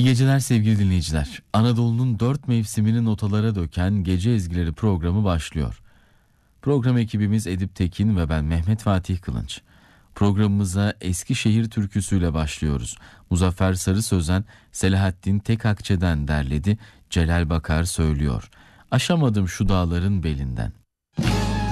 İyi geceler sevgili dinleyiciler. Anadolu'nun 4 mevsimini notalara döken Gece Ezgileri programı başlıyor. Program ekibimiz Edip Tekin ve ben Mehmet Fatih Kılınç. Programımıza Eskişehir türküsüyle başlıyoruz. Muzaffer Sarı Sözen, Selahattin Tekakçe'den derledi, Celal Bakar söylüyor. Aşamadım şu dağların belinden.